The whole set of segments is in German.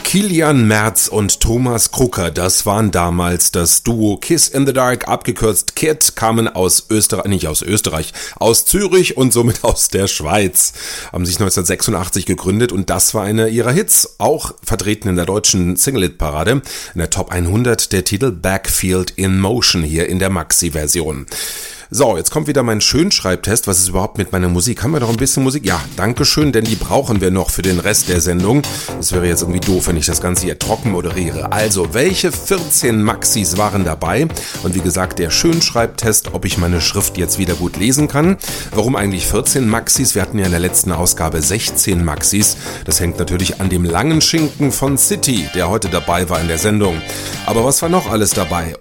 Kilian Merz und Thomas Krucker, das waren damals das Duo Kiss in the Dark, abgekürzt KID, kamen aus aus Zürich und somit aus der Schweiz. Haben sich 1986 gegründet und das war einer ihrer Hits, auch vertreten in der deutschen Single-Hit-Parade, in der Top 100 der Titel Backfield in Motion hier in der Maxi-Version. So, jetzt kommt wieder mein Schönschreibtest. Was ist überhaupt mit meiner Musik? Haben wir noch ein bisschen Musik? Ja, dankeschön, denn die brauchen wir noch für den Rest der Sendung. Es wäre jetzt irgendwie doof, wenn ich das Ganze hier trocken moderiere. Also, welche 14 Maxis waren dabei? Und wie gesagt, der Schönschreibtest, ob ich meine Schrift jetzt wieder gut lesen kann. Warum eigentlich 14 Maxis? Wir hatten ja in der letzten Ausgabe 16 Maxis. Das hängt natürlich an dem langen Schinken von City, der heute dabei war in der Sendung. Aber was war noch alles dabei?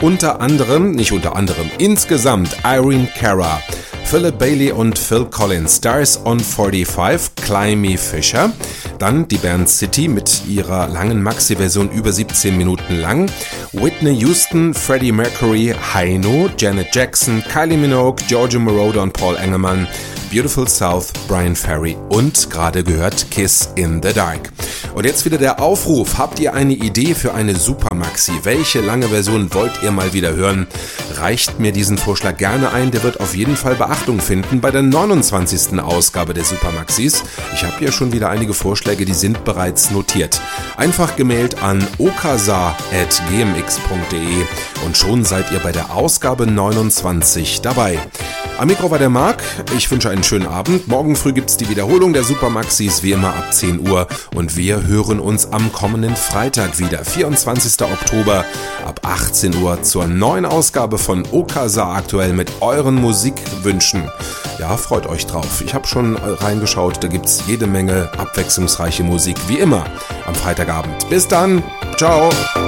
Insgesamt Irene Cara, Philip Bailey und Phil Collins, Stars on 45, Climby Fisher, dann die Band City mit ihrer langen Maxi-Version über 17 Minuten lang, Whitney Houston, Freddie Mercury, Heino, Janet Jackson, Kylie Minogue, Giorgio Moroder und Paul Engelmann, Beautiful South, Brian Ferry und gerade gehört Kiss in the Dark. Und jetzt wieder der Aufruf, habt ihr eine Idee für eine Supermaxi? Welche lange Version wollt ihr mal wieder hören? Reicht mir diesen Vorschlag gerne ein, der wird auf jeden Fall Beachtung finden bei der 29. Ausgabe der Supermaxis. Ich habe hier schon wieder einige Vorschläge, die sind bereits notiert. Einfach gemailt an okasa@gmx.de und schon seid ihr bei der Ausgabe 29 dabei. Am Mikro war der Marc, ich wünsche einen schönen Abend. Morgen früh gibt's die Wiederholung der Supermaxis, wie immer ab 10 Uhr. Und wir hören uns am kommenden Freitag wieder, 24. Oktober, ab 18 Uhr zur neuen Ausgabe von Okasa aktuell mit euren Musikwünschen. Ja, freut euch drauf. Ich habe schon reingeschaut, da gibt's jede Menge abwechslungsreiche Musik, wie immer, am Freitagabend. Bis dann, ciao!